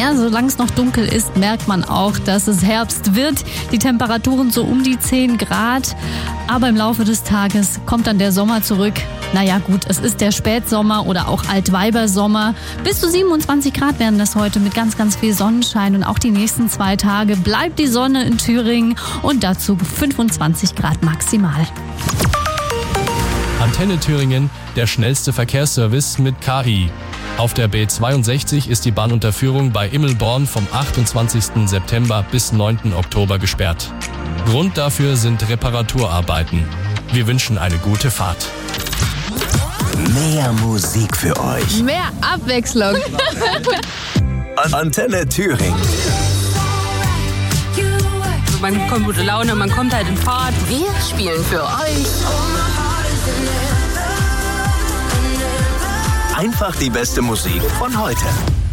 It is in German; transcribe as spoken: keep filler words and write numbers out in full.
Ja, solange es noch dunkel ist, merkt man auch, dass es Herbst wird. Die Temperaturen so um die zehn Grad. Aber im Laufe des Tages kommt dann der Sommer zurück. Naja gut, es ist der Spätsommer oder auch Altweibersommer. Bis zu siebenundzwanzig Grad werden das heute mit ganz, ganz viel Sonnenschein. Und auch die nächsten zwei Tage bleibt die Sonne in Thüringen und dazu fünfundzwanzig Grad maximal. Antenne Thüringen, der schnellste Verkehrsservice mit K I. Auf der B zweiundsechzig ist die Bahnunterführung bei Immelborn vom achtundzwanzigsten September bis neunten Oktober gesperrt. Grund dafür sind Reparaturarbeiten. Wir wünschen eine gute Fahrt. Mehr Musik für euch. Mehr Abwechslung. Antenne Thüringen. Man bekommt gute Laune, man kommt halt in Fahrt. Wir spielen für euch Einfach die beste Musik von heute.